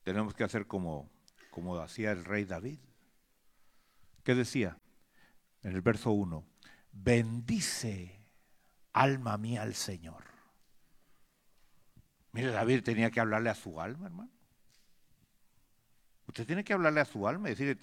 tenemos que hacer como hacía el rey David. ¿Qué decía? En el verso 1, bendice alma mía al Señor. Mire, David tenía que hablarle a su alma, hermano. Usted tiene que hablarle a su alma y decirle,